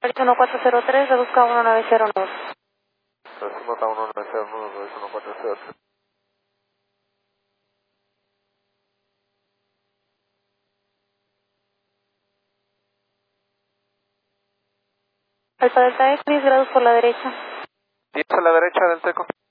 1403, reduzca 1909. Reduzca 1909, 1403. Alfa Delta X, 10 grados por la derecha. 10 a la derecha del Teco.